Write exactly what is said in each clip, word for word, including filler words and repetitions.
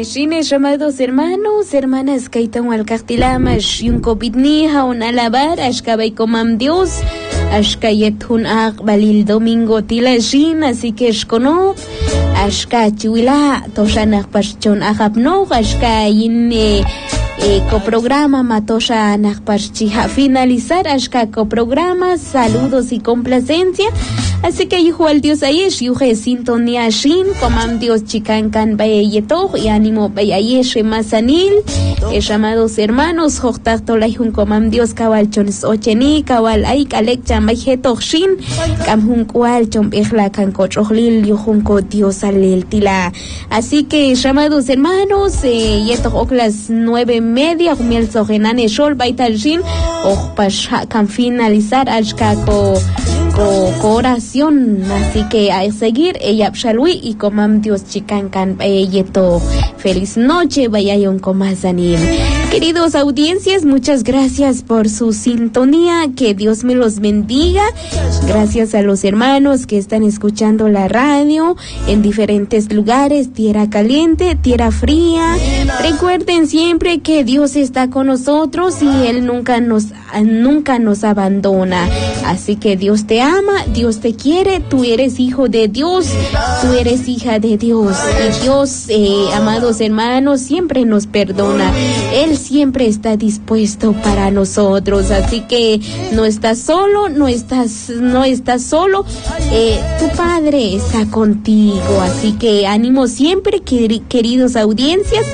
Nishines, amados hermanos, hermanas, kaitan al cartilamash, yun kopitniha, un alabar, ashkabay comam Dios, ashkayet hun ak balil domingo tilashin, así que shkono, ashka chiwila, toshanak pashchon akapno, ashka yin eh, eh, coprograma matosha nakparchiha. Finalizar, ashka coprograma, saludos y complacencia. Así que hijo al Dios ayesh, yuje sintonía shin, comam Dios chicancan bayeto y ánimo bayayesh masanil, es amados hermanos, joctacto la yun comam Dios kawal chones ocheni, kawal ay kalek chamajeto shin, kamhun kwal chom ejla kankochohlil yujunko Dios alel tila. Así que amados hermanos, eh, yeto oklas nueve media, jumiel sogenane shol baital shin, oj pasha kan finalizar ashkako Co, co oración, así que a seguir ella Pshalui y comam Dios chicancan yeto. Feliz noche, vayayon comazanim. Queridos audiencias, muchas gracias por su sintonía, que Dios me los bendiga. Gracias a los hermanos que están escuchando la radio en diferentes lugares, tierra caliente, tierra fría. Recuerden siempre que Dios está con nosotros y Él nunca nos, nunca nos abandona. Así que Dios te ama, Dios te quiere, tú eres hijo de Dios, tú eres hija de Dios. Y Dios, eh, amados hermanos, siempre nos perdona. Él siempre está dispuesto para nosotros. Así que no estás solo, no estás, no estás solo. Eh, tu Padre está contigo. Así que ánimo siempre, queridos audiencias.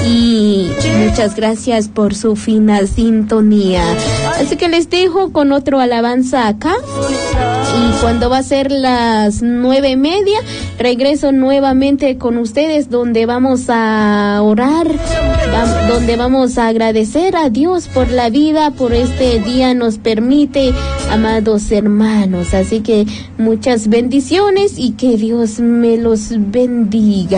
Y muchas gracias por su fina sintonía. Así que les dejo con otro alabanza acá. Y cuando va a ser las nueve y media, regreso nuevamente con ustedes, donde vamos a orar, donde vamos a agradecer a Dios por la vida, por este día nos permite, amados hermanos. Así que muchas bendiciones y que Dios me los bendiga.